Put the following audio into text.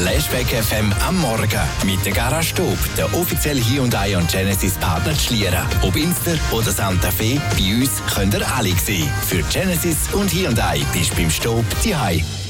Flashback FM am Morgen mit der Garage Stub, der offizielle Hyundai und Genesis Partner zu Schlieren. Ob Inster oder Santa Fe, bei uns könnt ihr alle sehen. Für Genesis und Hyundai bist du beim Stub die Hai.